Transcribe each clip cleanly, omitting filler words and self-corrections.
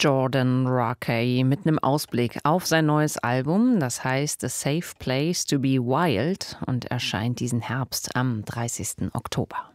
Jordan Rakei mit einem Ausblick auf sein neues Album, das heißt A Safe Place to be Wild und erscheint diesen Herbst am 30. Oktober.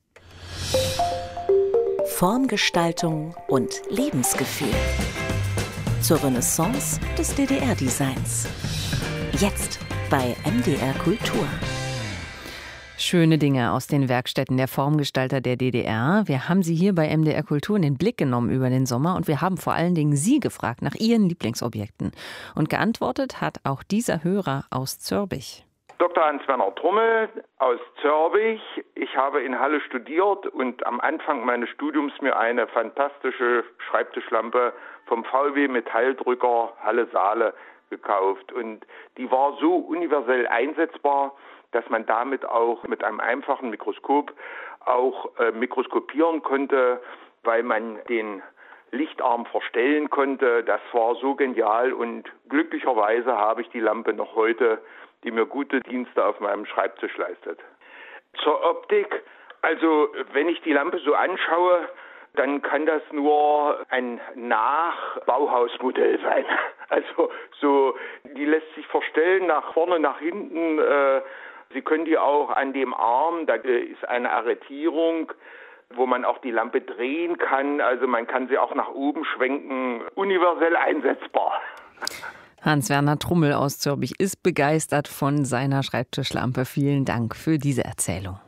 Formgestaltung und Lebensgefühl. Zur Renaissance des DDR-Designs. Jetzt bei MDR Kultur. Schöne Dinge aus den Werkstätten der Formgestalter der DDR. Wir haben sie hier bei MDR Kultur in den Blick genommen über den Sommer und wir haben vor allen Dingen Sie gefragt nach Ihren Lieblingsobjekten. Und geantwortet hat auch dieser Hörer aus Zörbich. Dr. Hans-Werner Trummel aus Zörbich. Ich habe in Halle studiert und am Anfang meines Studiums mir eine fantastische Schreibtischlampe vom VW Metalldrücker Halle-Saale gekauft. Und die war so universell einsetzbar, dass man damit auch mit einem einfachen Mikroskop auch mikroskopieren konnte, weil man den Lichtarm verstellen konnte. Das war so genial und glücklicherweise habe ich die Lampe noch heute, die mir gute Dienste auf meinem Schreibtisch leistet. Zur Optik, also wenn ich die Lampe so anschaue, dann kann das nur ein Nach-Bauhausmodell sein. Also so, die lässt sich verstellen, nach vorne, nach hinten. Sie können die auch an dem Arm, da ist eine Arretierung, wo man auch die Lampe drehen kann. Also man kann sie auch nach oben schwenken. Universell einsetzbar. Hans-Werner Trummel aus Zörbich ist begeistert von seiner Schreibtischlampe. Vielen Dank für diese Erzählung.